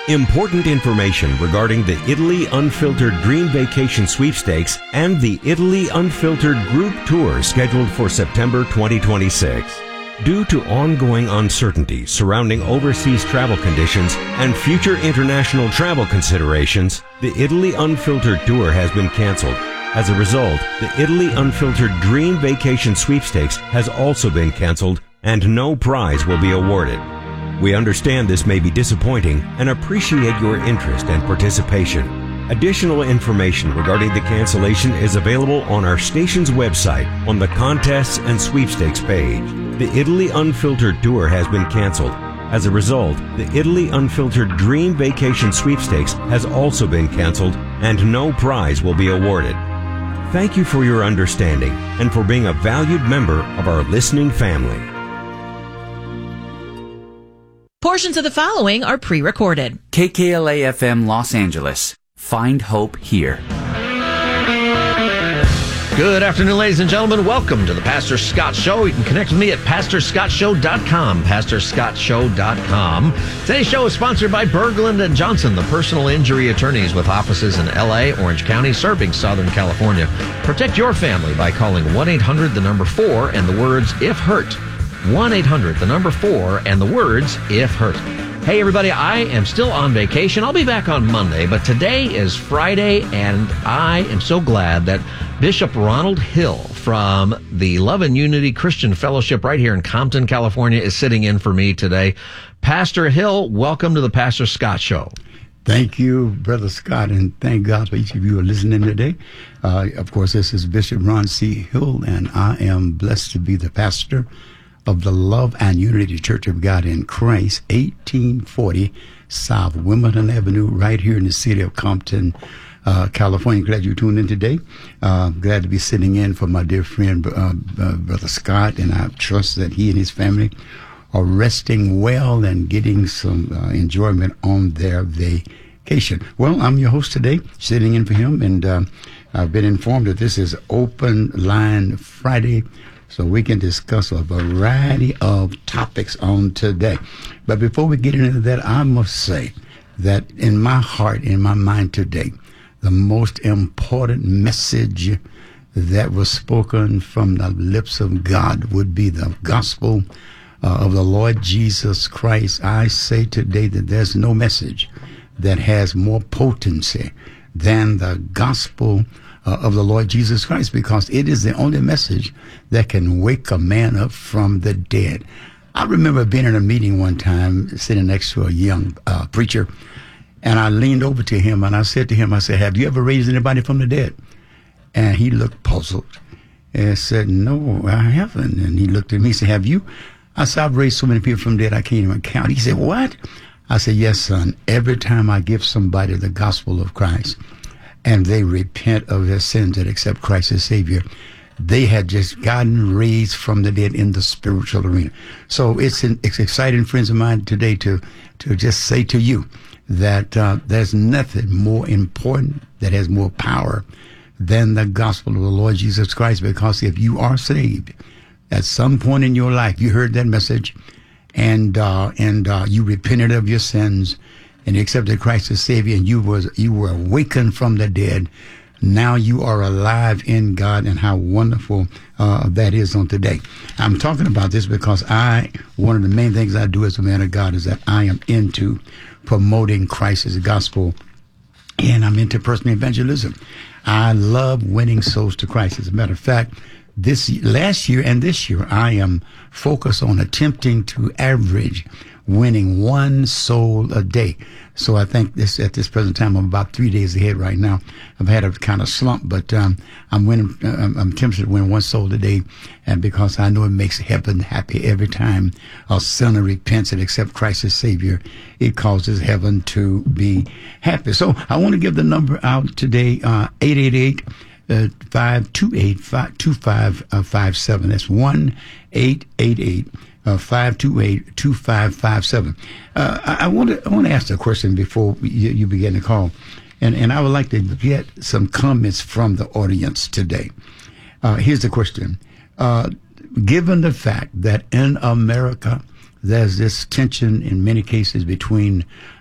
Important information regarding the Italy Unfiltered Dream Vacation Sweepstakes and the Italy Unfiltered Group Tour scheduled for September 2026. Due to ongoing uncertainty surrounding overseas travel conditions and future international travel considerations, the Italy Unfiltered Tour has been canceled. As a result, the Italy Unfiltered Dream Vacation Sweepstakes has also been canceled, and no prize will be awarded. We understand this may be disappointing and appreciate your interest and participation. Additional information regarding the cancellation is available on our station's website on the Contests and Sweepstakes page. The Italy Unfiltered Tour has been canceled. As a result, the Italy Unfiltered Dream Vacation Sweepstakes has also been canceled, and no prize will be awarded. Thank you for your understanding and for being a valued member of our listening family. Portions of the following are pre-recorded. KKLA-FM Los Angeles. Find hope here. Good afternoon, ladies and gentlemen. Welcome to the Pastor Scott Show. You can connect with me at PastorScottShow.com, PastorScottShow.com. Today's show is sponsored by Berglund & Johnson, the personal injury attorneys with offices in L.A., Orange County, serving Southern California. Protect your family by calling 1-800-4 and the words "if hurt." 1-800-4 and the words "if hurt." Hey, everybody, I am still on vacation. I'll be back on Monday, but today is Friday, and I am so glad that Bishop Ronald Hill from the Love and Unity Christian Fellowship right here in Compton, California, is sitting in for me today. Pastor Hill, welcome to the Pastor Scott Show. Thank you, Brother Scott, and thank God for each of you who are listening today. Of course, this is Bishop Ron C. Hill, and I am blessed to be the pastor of the Love and Unity Church of God in Christ, 1840 South Wimbledon Avenue, right here in the city of Compton, California. Glad you tuned in today. Glad to be sitting in for my dear friend, Brother Scott, and I trust that he and his family are resting well and getting some enjoyment on their vacation. Well, I'm your host today, sitting in for him, and I've been informed that this is Open Line Friday, so we can discuss a variety of topics on today. But before we get into that, I must say that in my heart, in my mind today, the most important message that was spoken from the lips of God would be the gospel of the Lord Jesus Christ. I say today that there's no message that has more potency than the gospel of the Lord Jesus Christ, because it is the only message that can wake a man up from the dead. I remember being in a meeting one time, sitting next to a young preacher, and I leaned over to him and I said to him, I said, "Have you ever raised anybody from the dead?" And he looked puzzled and said, "No, I haven't." And he looked at me and said, "Have you?" I said, "I've raised so many people from the dead I can't even count." He said, "What?" I said, "Yes, son. Every time I give somebody the gospel of Christ and they repent of their sins and accept Christ as Savior, they had just gotten raised from the dead in the spiritual arena." So it's exciting, friends of mine, today to just say to you that there's nothing more important that has more power than the gospel of the Lord Jesus Christ, because if you are saved, at some point in your life, you heard that message and you repented of your sins and accepted Christ as Savior, and you were awakened from the dead. Now you are alive in God, and how wonderful that is on today. I'm talking about this because one of the main things I do as a man of God is that I am into promoting Christ's gospel, and I'm into personal evangelism. I love winning souls to Christ. As a matter of fact, last year and this year, I am focused on attempting to average winning one soul a day. So I think at this present time, I'm about 3 days ahead right now. I've had a kind of slump, but I'm tempted to win one soul a day, and because I know it makes heaven happy every time a sinner repents and accepts Christ as Savior, it causes heaven to be happy. So I want to give the number out today, 888-528-2557. That's 1-888-528-2557. I want to ask a question before you begin the call, and I would like to get some comments from the audience today. Here's the question. Given the fact that in America there's this tension in many cases between